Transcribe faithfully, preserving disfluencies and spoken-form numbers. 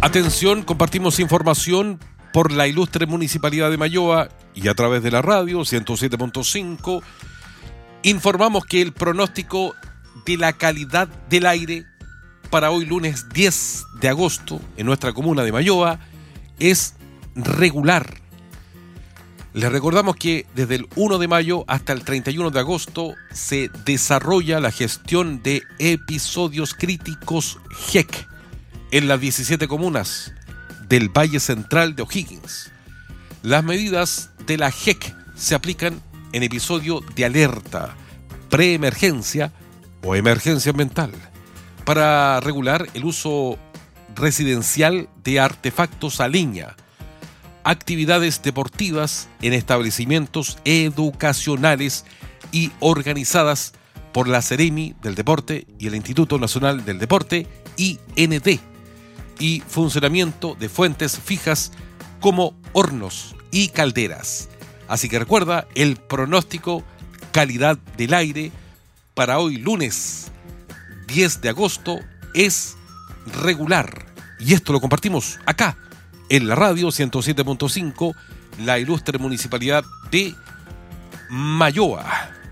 Atención, compartimos información por la ilustre Municipalidad de Mayoa y a través de la radio ciento siete punto cinco. Informamos que el pronóstico de la calidad del aire para hoy lunes diez de agosto en nuestra comuna de Mayoa es regular. Les recordamos que desde el primero de mayo hasta el treinta y uno de agosto se desarrolla la gestión de episodios críticos G E C en las diecisiete comunas del Valle Central de O'Higgins. Las medidas de la G E C se aplican en episodio de alerta, preemergencia o emergencia ambiental para regular el uso residencial de artefactos a leña, actividades deportivas en establecimientos educacionales y organizadas por la Seremi del Deporte y el Instituto Nacional del Deporte, I N D, y funcionamiento de fuentes fijas como hornos y calderas. Así que recuerda, el pronóstico calidad del aire para hoy lunes diez de agosto es regular. Y esto lo compartimos acá en la radio ciento siete punto cinco, la ilustre Municipalidad de Mayoa.